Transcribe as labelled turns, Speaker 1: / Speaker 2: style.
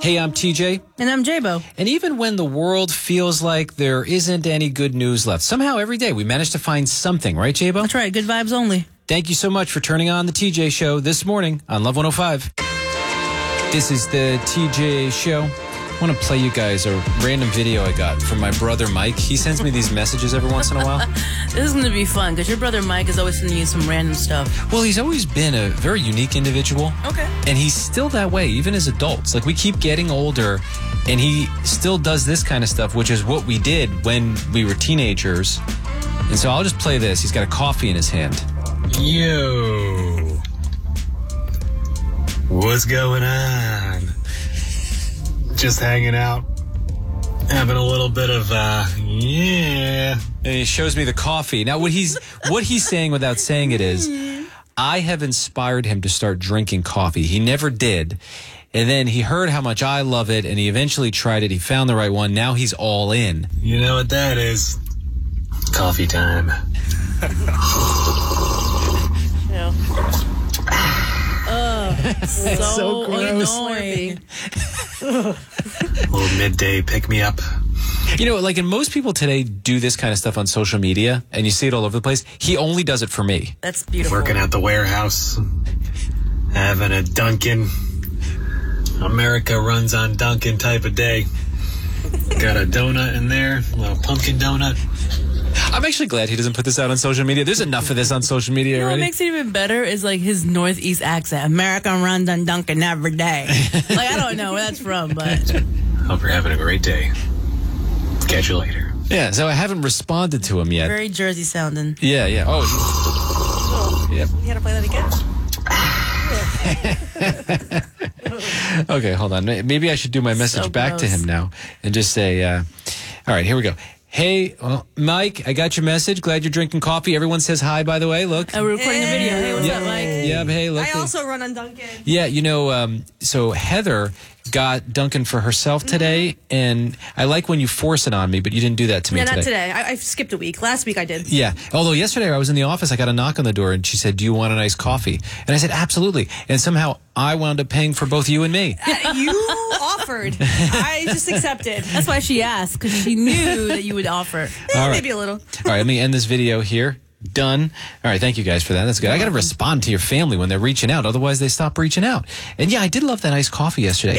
Speaker 1: Hey, I'm TJ.
Speaker 2: And I'm J-Bo.
Speaker 1: And even when the world feels like there isn't any good news left, somehow every day we manage to find something, right, J-Bo?
Speaker 2: That's right. Good vibes only.
Speaker 1: Thank you so much for turning on the TJ Show this morning on Love 105. This is the TJ Show. I want to play you guys a random video I got from my brother Mike. He sends me these messages every once in a while.
Speaker 2: This is going to be fun because your brother Mike is always sending you some random stuff.
Speaker 1: Well, he's always been a very unique individual.
Speaker 2: Okay.
Speaker 1: And he's still that way, even as adults. Like, we keep getting older, and he still does this kind of stuff, which is what we did when we were teenagers. And so I'll just play this. He's got a coffee in his hand.
Speaker 3: Yo. What's going on? Just hanging out. Having a little bit of, yeah.
Speaker 1: And he shows me the coffee. Now, what he's saying without saying it is, I have inspired him to start drinking coffee. He never did. And then he heard how much I love it, and he eventually tried it. He found the right one. Now he's all in.
Speaker 3: You know what that is? Coffee time.
Speaker 2: So
Speaker 1: gross.
Speaker 2: annoying.
Speaker 3: A little midday pick-me-up.
Speaker 1: You know, like, and most people today do this kind of stuff on social media, and you see it all over the place. He only does it for me.
Speaker 2: That's beautiful.
Speaker 3: Working at the warehouse. Having a Dunkin'. America runs on Dunkin' type of day. Got a donut in there. A little pumpkin donut.
Speaker 1: I'm actually glad he doesn't put this out on social media. There's enough of this on social media
Speaker 2: What
Speaker 1: already.
Speaker 2: makes it even better is like his Northeast accent. American runs on Dunkin' every day. Like, I don't know where that's from, but
Speaker 3: Hope you're having a great day. Catch you later.
Speaker 1: Yeah, so I haven't responded to him yet.
Speaker 2: very Jersey sounding.
Speaker 1: Yeah, yeah. Oh, yep.
Speaker 2: You gotta play that again.
Speaker 1: Okay, hold on. Maybe I should do my message
Speaker 2: So
Speaker 1: back to
Speaker 2: gross.
Speaker 1: him now and just say, all right, here we go. Hey, Mike, I got your message. Glad you're drinking coffee. Everyone says hi, by the way. Look.
Speaker 2: We're recording the video. Hey, what's
Speaker 1: Yeah.
Speaker 2: up, Mike?
Speaker 1: Yeah, hey, look.
Speaker 4: I also run on Dunkin'.
Speaker 1: Yeah, you know, so Heather got Dunkin' for herself today, and I like when you force it on me, but you didn't do that to me
Speaker 4: Yeah,
Speaker 1: today.
Speaker 4: not today. I skipped a week. Last week I did.
Speaker 1: Yeah. Although yesterday I was in the office, I got a knock on the door, and she said, "Do you want a nice coffee?" And I said, "Absolutely." And somehow I wound up paying for both you and me.
Speaker 4: You offered. I just accepted.
Speaker 2: That's why she asked, because she knew that you would offer.
Speaker 1: All right.
Speaker 4: Maybe a little.
Speaker 1: All right, let me end this video here. Done. All right, thank you guys for that. That's good. I got to respond to your family when they're reaching out. Otherwise, they stop reaching out. And yeah, I did love that iced coffee yesterday.